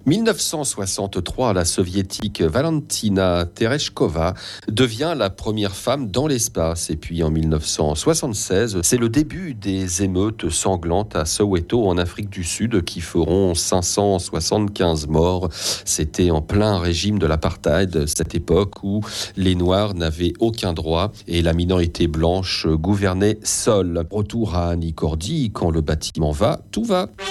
1963, la soviétique Valentina Tereshkova devient la première femme dans l'espace. Et puis en 1976, c'est le début des émeutes sanglantes à Soweto en Afrique du Sud qui feront 575 morts. C'était en plein régime de l'apartheid, cette époque où les Noirs n'avaient aucun droit et la minorité blanche gouvernait seule. Retour à Annie Cordy, quand le bâtiment va, tout va.